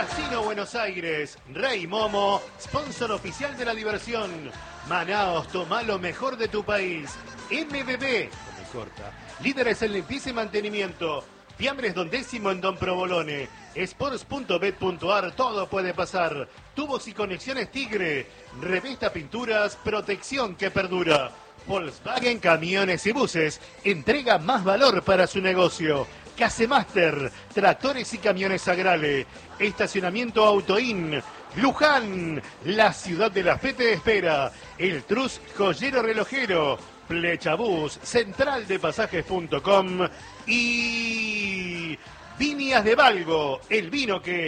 Casino Buenos Aires, Rey Momo, sponsor oficial de la diversión. Manaos, toma lo mejor de tu país. MBB, come corta, líderes en limpieza y mantenimiento. Fiambres Don Décimo en Don Provolone. Sports.bet.ar, todo puede pasar. Tubos y conexiones Tigre. Revista Pinturas, protección que perdura. Volkswagen Camiones y Buses, entrega más valor para su negocio. Casemaster, tractores y camiones Agrale. Estacionamiento Autoin. Luján, la ciudad de la fe te espera. El Trus Joyero Relojero. Flechabús, central de pasajes.com y Viñas de Valgo, el vino que